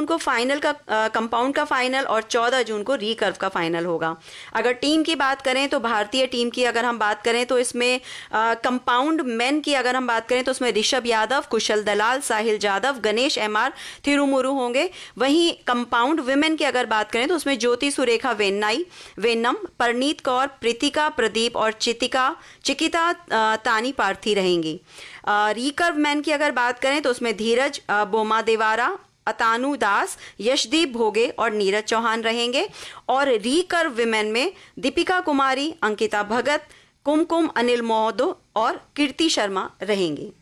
को फाइनल का कंपाउंड का फाइनल और 14 जून को रिकर्व का फाइनल होगा। अगर टीम की बात करें तो भारतीय टीम की अगर हम बात करें तो इसमें कंपाउंड मेन की अगर हम बात करें तो उसमें ऋषभ यादव, कुशल दलाल, साहिल जादव, गणेश एमआर, थिरुमुरु होंगे। वहीं कंपाउंड विमेन की अगर बात करें तो उसमें ज्योति सुरेखा वेन्नम, परनीत कौर, प्रीतिका प्रदीप और चिकिता तानी पार्थी रहेंगी। रिकर्व मैन की अगर बात करें तो उसमें धीरज बोमा देवारा, अतानु दास, यशदीप भोगे और नीरज चौहान रहेंगे। और रिकर्व विमेन में दीपिका कुमारी, अंकिता भगत, कुमकुम अनिल मौदो और कीर्ति शर्मा रहेंगी।